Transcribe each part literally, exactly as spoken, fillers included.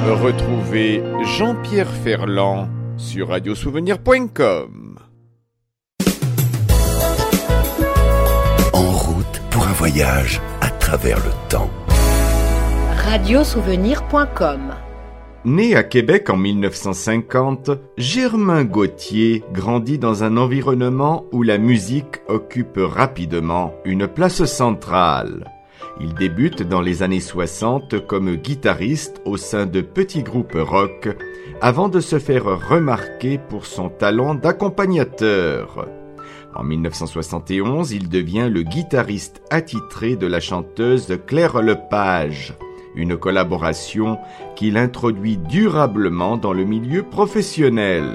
Retrouvez Jean-Pierre Ferland sur radio souvenir point com. En route pour un voyage à travers le temps. radio souvenir point com. Né à Québec en mille neuf cent cinquante, Germain Gauthier grandit dans un environnement où la musique occupe rapidement une place centrale. Il débute dans les années soixante comme guitariste au sein de petits groupes rock, avant de se faire remarquer pour son talent d'accompagnateur. En mille neuf cent soixante et onze, il devient le guitariste attitré de la chanteuse Claire Lepage, une collaboration qu'il introduit durablement dans le milieu professionnel.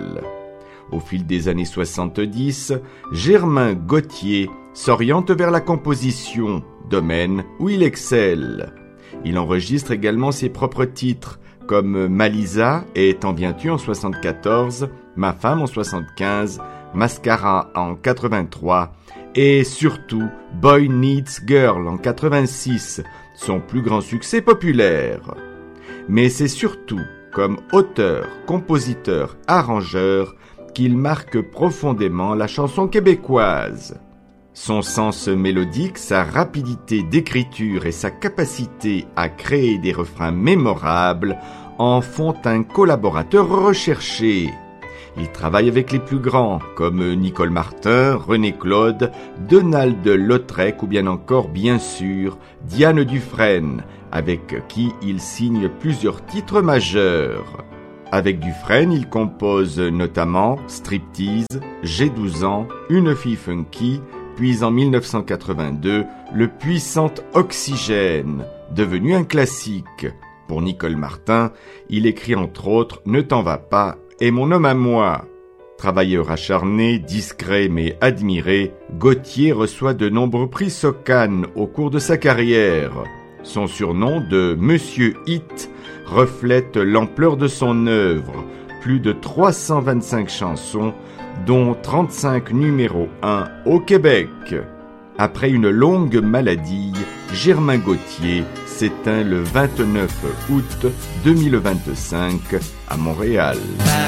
Au fil des années soixante-dix, Germain Gauthier s'oriente vers la composition, domaine où il excelle. Il enregistre également ses propres titres, comme Malisa et T'en viens-tu en soixante-quatorze, Ma femme en soixante-quinze, Mascara en quatre-vingt-trois et surtout Boy Needs Girl en quatre-vingt-six, son plus grand succès populaire. Mais c'est surtout comme auteur, compositeur, arrangeur qu'il marque profondément la chanson québécoise. Son sens mélodique, sa rapidité d'écriture et sa capacité à créer des refrains mémorables en font un collaborateur recherché. Il travaille avec les plus grands, comme Nicole Martin, René Claude, Donald Lautrec ou bien encore, bien sûr, Diane Dufresne, avec qui il signe plusieurs titres majeurs. Avec Dufresne, il compose notamment Striptease, J'ai douze ans, Une fille funky, puis en mille neuf cent quatre-vingt-deux, le puissant Oxygène, devenu un classique. Pour Nicole Martin, il écrit entre autres Ne t'en va pas et Mon homme à moi. Travailleur acharné, discret mais admiré, Gauthier reçoit de nombreux prix Socan au cours de sa carrière. Son surnom de Monsieur Hit reflète l'ampleur de son œuvre, plus de trois cent vingt-cinq chansons, dont trente-cinq numéros un au Québec. Après une longue maladie, Germain Gauthier s'éteint le vingt-neuf août deux mille vingt-cinq à Montréal.